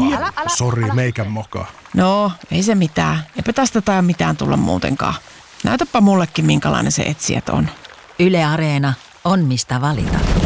Apua. Sori, meikän moka. No, ei se mitään. Eipä tästä tai mitään tulla muutenkaan. Näytäpä mullekin, minkälainen se etsijät on. Yle Areena on mistä valita.